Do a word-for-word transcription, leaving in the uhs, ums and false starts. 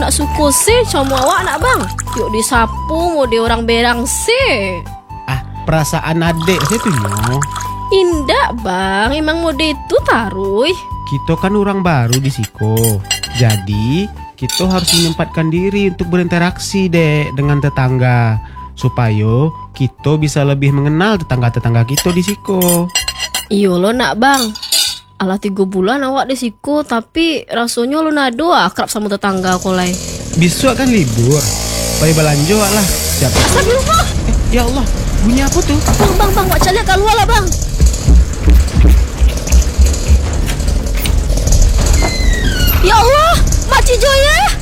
nak suku sih sama awak nak bang. Yuk disapu mau di orang berang sih. Ah, perasaan adek saya tuh nyo. Indah bang, emang mode itu taruh. Kita kan orang baru di Siko. Jadi kita harus menyempatkan diri untuk berinteraksi dek dengan tetangga. Supaya kita bisa lebih mengenal tetangga-tetangga kita di Siko. Iyo lo nak bang. Alah tiga bulan awak di Siko, tapi rasanya lo nado akrab sama tetangga kolai. Besok kan libur. Balik belanja lah. Siap. Astagfirullah. Eh, ya Allah, bunyi apa tuh? Bang bang bang, wak calik keluar lah bang. Ya Allah, Mak Cijo ya.